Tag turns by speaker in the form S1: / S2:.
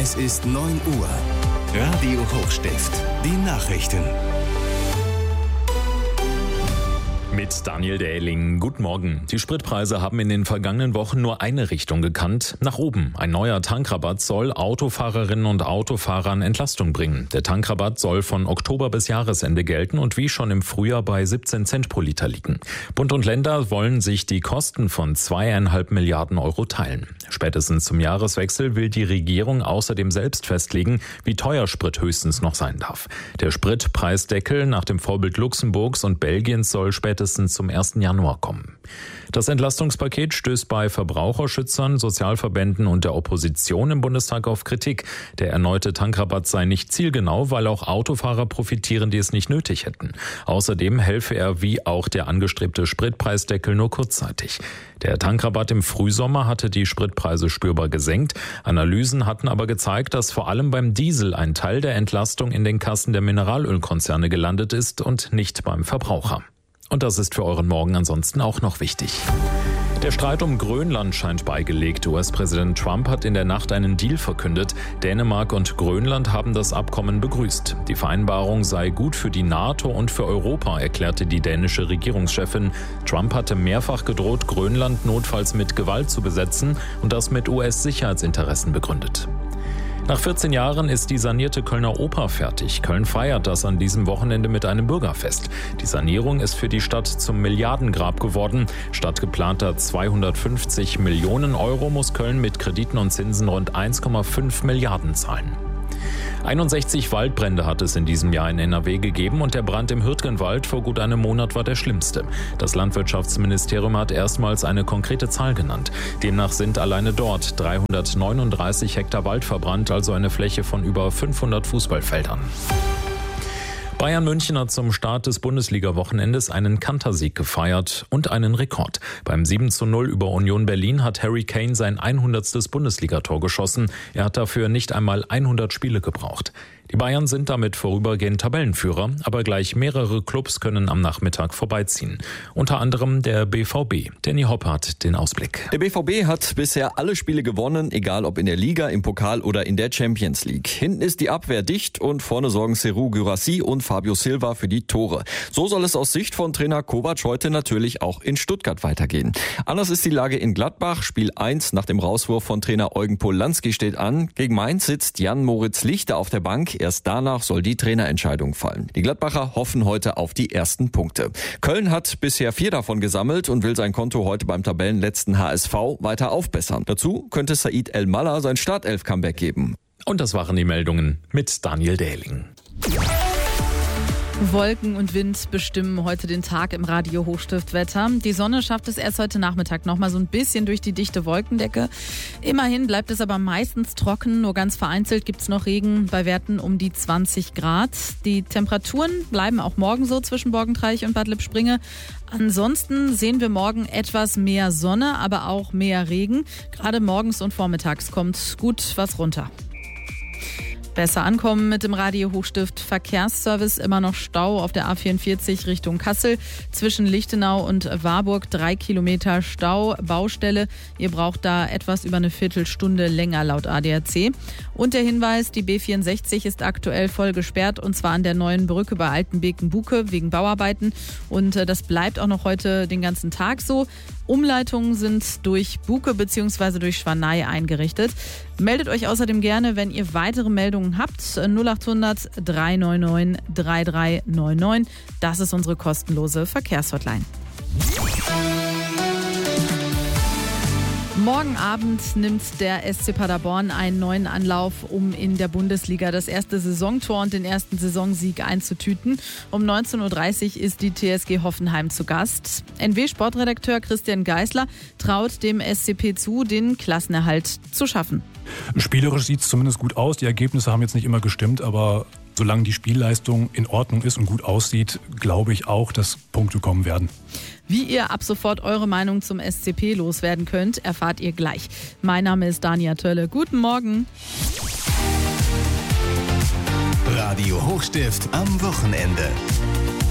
S1: Es ist 9 Uhr. Radio Hochstift. Die Nachrichten.
S2: Mit Daniel Dähling. Guten Morgen. Die Spritpreise haben in den vergangenen Wochen nur eine Richtung gekannt, nach oben. Ein neuer Tankrabatt soll Autofahrerinnen und Autofahrern Entlastung bringen. Der Tankrabatt soll von Oktober bis Jahresende gelten und wie schon im Frühjahr bei 17 Cent pro Liter liegen. Bund und Länder wollen sich die Kosten von 2,5 Milliarden Euro teilen. Spätestens zum Jahreswechsel will die Regierung außerdem selbst festlegen, wie teuer Sprit höchstens noch sein darf. Der Spritpreisdeckel nach dem Vorbild Luxemburgs und Belgiens soll spätestens zum 1. Januar kommen. Das Entlastungspaket stößt bei Verbraucherschützern, Sozialverbänden und der Opposition im Bundestag auf Kritik. Der erneute Tankrabatt sei nicht zielgenau, weil auch Autofahrer profitieren, die es nicht nötig hätten. Außerdem helfe er wie auch der angestrebte Spritpreisdeckel nur kurzzeitig. Der Tankrabatt im Frühsommer hatte die Spritpreise spürbar gesenkt. Analysen hatten aber gezeigt, dass vor allem beim Diesel ein Teil der Entlastung in den Kassen der Mineralölkonzerne gelandet ist und nicht beim Verbraucher. Und das ist für euren Morgen ansonsten auch noch wichtig. Der Streit um Grönland scheint beigelegt. US-Präsident Trump hat in der Nacht einen Deal verkündet. Dänemark und Grönland haben das Abkommen begrüßt. Die Vereinbarung sei gut für die NATO und für Europa, erklärte die dänische Regierungschefin. Trump hatte mehrfach gedroht, Grönland notfalls mit Gewalt zu besetzen und das mit US-Sicherheitsinteressen begründet. Nach 14 Jahren ist die sanierte Kölner Oper fertig. Köln feiert das an diesem Wochenende mit einem Bürgerfest. Die Sanierung ist für die Stadt zum Milliardengrab geworden. Statt geplanter 250 Millionen Euro muss Köln mit Krediten und Zinsen rund 1,5 Milliarden zahlen. 61 Waldbrände hat es in diesem Jahr in NRW gegeben und der Brand im Hürtgenwald vor gut einem Monat war der schlimmste. Das Landwirtschaftsministerium hat erstmals eine konkrete Zahl genannt. Demnach sind alleine dort 339 Hektar Wald verbrannt, also eine Fläche von über 500 Fußballfeldern. Bayern München hat zum Start des Bundesliga-Wochenendes einen Kantersieg gefeiert und einen Rekord. Beim 7:0 über Union Berlin hat Harry Kane sein 100. Bundesligator geschossen. Er hat dafür nicht einmal 100 Spiele gebraucht. Die Bayern sind damit vorübergehend Tabellenführer, aber gleich mehrere Clubs können am Nachmittag vorbeiziehen. Unter anderem der BVB. Danny Hopp hat den Ausblick.
S3: Der BVB hat bisher alle Spiele gewonnen, egal ob in der Liga, im Pokal oder in der Champions League. Hinten ist die Abwehr dicht und vorne sorgen Serhou Guirassy und Fabio Silva für die Tore. So soll es aus Sicht von Trainer Kovac heute natürlich auch in Stuttgart weitergehen. Anders ist die Lage in Gladbach. Spiel 1 nach dem Rauswurf von Trainer Eugen Polanski steht an. Gegen Mainz sitzt Jan-Moritz Lichter auf der Bank. Erst danach soll die Trainerentscheidung fallen. Die Gladbacher hoffen heute auf die ersten Punkte. Köln hat bisher 4 davon gesammelt und will sein Konto heute beim Tabellenletzten HSV weiter aufbessern. Dazu könnte Said El-Mallah sein Startelf-Comeback geben.
S2: Und das waren die Meldungen mit Daniel Dähling.
S4: Wolken und Wind bestimmen heute den Tag im Radio Hochstiftwetter. Die Sonne schafft es erst heute Nachmittag noch mal so ein bisschen durch die dichte Wolkendecke. Immerhin bleibt es aber meistens trocken, nur ganz vereinzelt gibt es noch Regen bei Werten um die 20 Grad. Die Temperaturen bleiben auch morgen so zwischen Borgentreich und Bad Lippspringe. Ansonsten sehen wir morgen etwas mehr Sonne, aber auch mehr Regen. Gerade morgens und vormittags kommt gut was runter. Besser ankommen mit dem Radio Hochstift Verkehrsservice. Immer noch Stau auf der A44 Richtung Kassel. Zwischen Lichtenau und Warburg 3 Kilometer Stau, Baustelle. Ihr braucht da etwas über eine Viertelstunde länger laut ADAC. Und der Hinweis, die B64 ist aktuell voll gesperrt und zwar an der neuen Brücke bei Altenbeken-Buke wegen Bauarbeiten. Und das bleibt auch noch heute den ganzen Tag so. Umleitungen sind durch Buke bzw. durch Schwanei eingerichtet. Meldet euch außerdem gerne, wenn ihr weitere Meldungen habt. 0800 399 3399. Das ist unsere kostenlose Verkehrshotline. Morgen Abend nimmt der SC Paderborn einen neuen Anlauf, um in der Bundesliga das erste Saisontor und den ersten Saisonsieg einzutüten. Um 19.30 Uhr ist die TSG Hoffenheim zu Gast. NW-Sportredakteur Christian Geisler traut dem SCP zu, den Klassenerhalt zu schaffen.
S5: Spielerisch sieht es zumindest gut aus. Die Ergebnisse haben jetzt nicht immer gestimmt, aber solange die Spielleistung in Ordnung ist und gut aussieht, glaube ich auch, dass Punkte kommen werden.
S4: Wie ihr ab sofort eure Meinung zum SCP loswerden könnt, erfahrt ihr gleich. Mein Name ist Dania Tölle. Guten Morgen.
S1: Radio Hochstift am Wochenende.